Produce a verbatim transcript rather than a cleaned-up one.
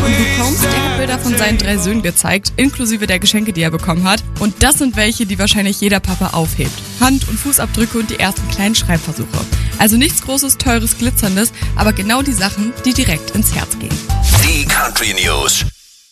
Und Luke Combs, der hat Bilder von seinen drei Söhnen gezeigt, inklusive der Geschenke, die er bekommen hat. Und das sind welche, die wahrscheinlich jeder Papa aufhebt. Hand- und Fußabdrücke und die ersten kleinen Schreibversuche. Also nichts Großes, Teures, Glitzerndes, aber genau die Sachen, die direkt ins Herz gehen. Die Country News.